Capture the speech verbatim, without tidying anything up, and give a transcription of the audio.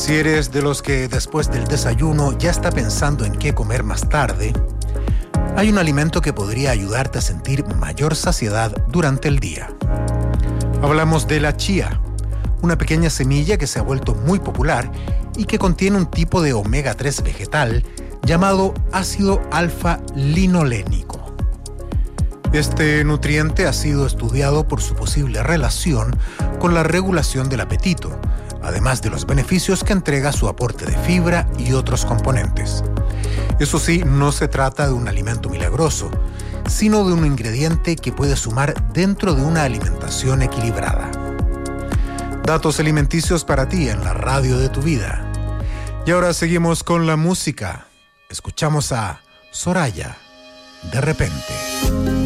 Si eres de los que después del desayuno ya está pensando en qué comer más tarde, hay un alimento que podría ayudarte a sentir mayor saciedad durante el día. Hablamos de la chía, una pequeña semilla que se ha vuelto muy popular y que contiene un tipo de omega tres vegetal llamado ácido alfa-linolénico. Este nutriente ha sido estudiado por su posible relación con la regulación del apetito, además de los beneficios que entrega su aporte de fibra y otros componentes. Eso sí, no se trata de un alimento milagroso, sino de un ingrediente que puede sumar dentro de una alimentación equilibrada. Datos alimenticios para ti en la radio de tu vida. Y ahora seguimos con la música. Escuchamos a Soraya, De repente.